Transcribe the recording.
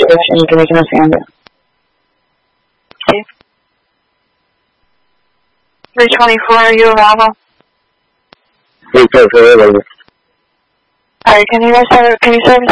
y que me conociendo. Sí. 324, are you arrival? Sí, Alright, can you service